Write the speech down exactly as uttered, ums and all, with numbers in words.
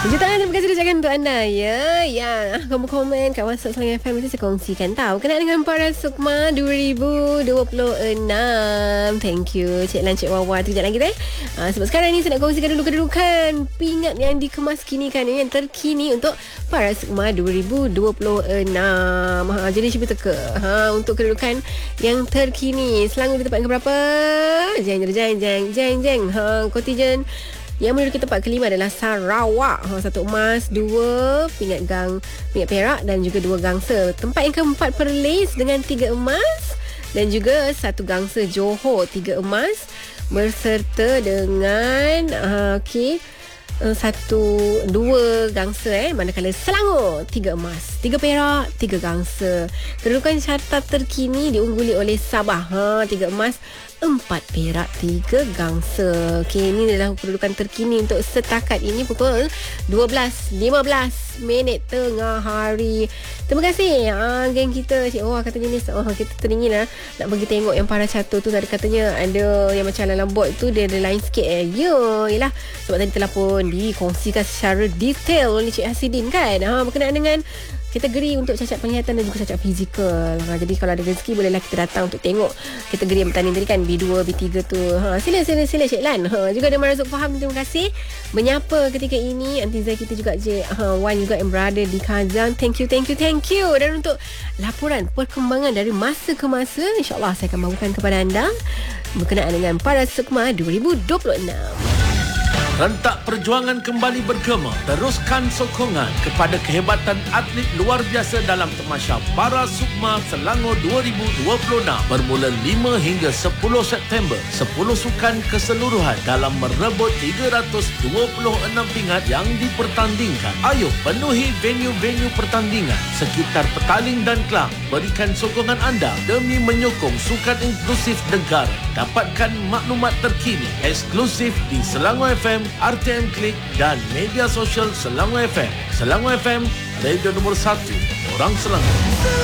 Jutaan terima kasih ucapkan untuk anda ya yang komen-komen kat WhatsApp Selangor F M itu saya kongsikan tahu kena dengan para Sukma dua ribu dua puluh enam. Thank you Cik Lan, Cik Wawa tu sekejap lagi deh. Uh, sebab sekarang ni saya nak kongsikan dulu kedudukan pingat yang dikemas kini kan, yang terkini untuk para Sukma dua ribu dua puluh enam. Ha, jadi cuba teka ha, untuk kedudukan yang terkini Selangor di tempat ke berapa? Jeng jeng jeng jeng jeng. Ha, kontijen yang menduduki tempat kelima adalah Sarawak. Ha, satu emas, dua pingat gang, pingat perak dan juga dua gangsa. Tempat yang keempat Perlis dengan tiga emas dan juga satu gangsa Johor, tiga emas berserta dengan uh, okey uh, satu dua gangsa eh manakala Selangor tiga emas, tiga perak, tiga gangsa. Kedudukan carta terkini diungguli oleh Sabah. Ha, tiga emas, empat perak, tiga gangsa. Okey, ini adalah kedudukan terkini untuk setakat ini pukul dua belas lima belas minit tengah hari. Terima kasih ha, geng kita. Cik Wah katanya ni oh, kita teringin lah nak pergi tengok yang para catur tu. Tadi katanya ada yang macam dalam bot tu dia ada lain sikit eh. Ya, yelah sebab tadi telah pun dikongsikan secara detail oleh Cik Hasidin kan, ha, berkenaan dengan kategori untuk cacat penglihatan dan juga cacat fizikal. Ha, jadi kalau ada rezeki bolehlah kita datang untuk tengok kategori yang bertanding tadi kan, B dua, B tiga tu. Ha, sila sila sila Cik Lan. Ha, juga ada Marazuk Faham, terima kasih menyapa ketika ini. Antizai kita juga Cik ha, Wan juga yang berada di Kazan. Thank you, thank you, thank you. Dan untuk laporan perkembangan dari masa ke masa, insyaAllah saya akan bawakan kepada anda berkenaan dengan para Sukma dua ribu dua puluh enam. Rentak perjuangan kembali bergema. Teruskan sokongan kepada kehebatan atlet luar biasa dalam Tamasya Para Sukma Selangor dua ribu dua puluh enam bermula lima hingga sepuluh September. sepuluh sukan keseluruhan dalam merebut tiga ratus dua puluh enam pingat yang dipertandingkan. Ayo penuhi venue-venue pertandingan sekitar Petaling dan Kelang. Berikan sokongan anda demi menyokong sukan inklusif negara. Dapatkan maklumat terkini eksklusif di Selangor F M, R T M Klik dan media sosial Selangor F M. Selangor F M, radio nombor satu orang Selangor.